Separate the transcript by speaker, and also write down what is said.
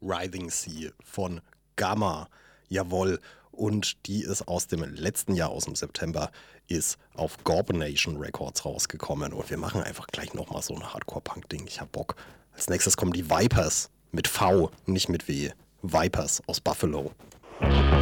Speaker 1: Writhing Sea von Gamma. Jawohl. Und die ist aus dem letzten Jahr, aus dem September, ist auf Gorbnation Records rausgekommen. Und wir machen einfach gleich nochmal so ein Hardcore-Punk-Ding. Ich hab Bock. Als nächstes kommen die Vipers mit V, nicht mit W. Vipers aus Buffalo.